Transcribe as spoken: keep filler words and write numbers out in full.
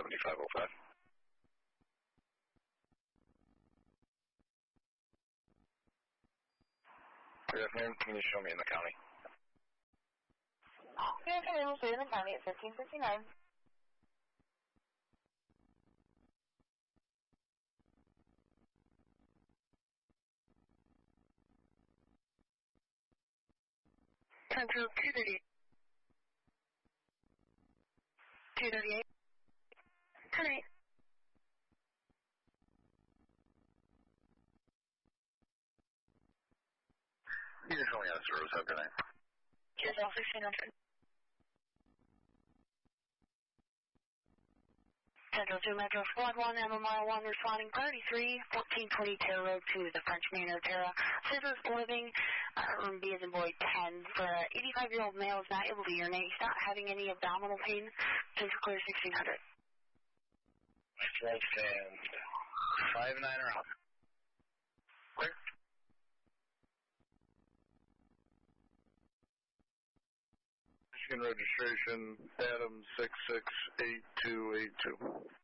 seventy-five oh five. Good afternoon. Can you show me in the county? Good afternoon. We'll see you in the county at fifteen fifty-nine. Central two thirty-eight. two thirty-eight. ten eight. You can show me on service. Have a good night. Here's all sixteen hundred. Central two Metro Squad one, M M R one responding thirty-three, fourteen twenty Terra Road to the French Manor Terra. Scissors living, uh, room B as in boy ten. For an eighty-five-year-old male is not able to urinate. He's not having any abdominal pain. Central clear sixteen hundred. Let's stand five nine or out. Clear. Michigan registration, Adam six six eight two eight two.